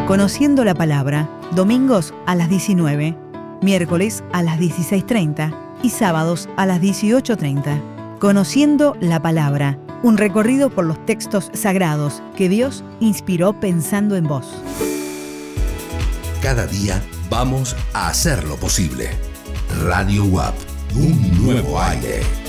Conociendo la Palabra, domingos a las 19, miércoles a las 16:30 y sábados a las 18:30. Conociendo la Palabra, un recorrido por los textos sagrados que Dios inspiró pensando en vos. Cada día vamos a hacer lo posible. Radio UAP, un nuevo aire.